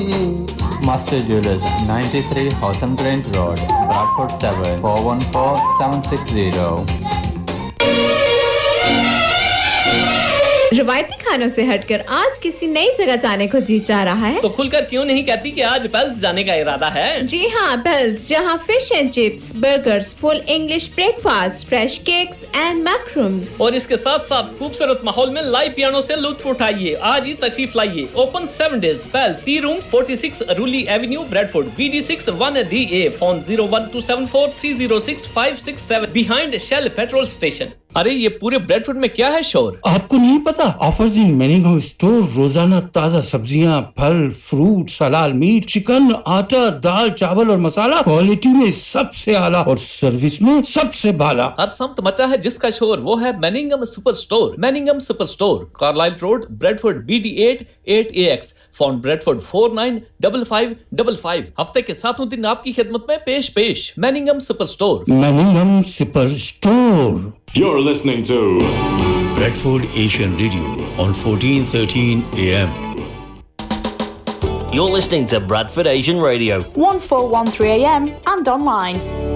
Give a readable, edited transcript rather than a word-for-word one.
Master Jewelers, 93 Houghton Grange Road, Bradford 7 414760. रवायती खानों से हटकर आज किसी नई जगह जाने को जी चाह रहा है तो खुलकर क्यों नहीं कहती कि आज पेल्स जाने का इरादा है? जी हाँ, पेल्स, जहाँ fish and chips, burgers, full English breakfast, fresh cakes and मैक्रोम्स और इसके साथ साथ खूबसूरत माहौल में लाइव पियानो से लुत्फ उठाइए। आज ही तशरीफ लाइए। Open 7 days। Pails, C room 46 रूली Avenue, Bradford, BD6 1DA। Phone 01274306567 behind shell petrol station. अरे ये पूरे ब्रैडफोर्ड में क्या है शोर? आपको नहीं पता? ऑफर्स इन मैनिंगम स्टोर, रोजाना ताजा सब्जियां, फल, फ्रूट, हलाल मीट, चिकन, आटा, दाल, चावल और मसाला, क्वालिटी में सबसे आला और सर्विस में सबसे बाला। हर सम्त मचा है जिसका शोर, वो है मैनिंगम super store. मैनिंगम super store, Carlisle road, Bradford, BD8 8AX। Phone Bradford 495555। हफ्ते के 7 दिन आपकी खिदमत में पेश। मैनिंगम super store. मैनिंगम super store. You're listening to Bradford Asian Radio on 1413 AM. You're listening to Bradford Asian Radio 1413 AM and online.